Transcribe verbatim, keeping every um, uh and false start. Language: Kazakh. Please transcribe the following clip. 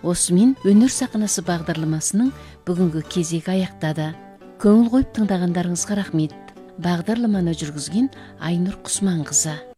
Осымен өнер сахнасы бағдарламасының бүгінгі кезегі аяқтады. Көңіл қойып тыңдағандарыңызға рахмет. Бағдарламаны жүргізген Айнұр Құсманқызы.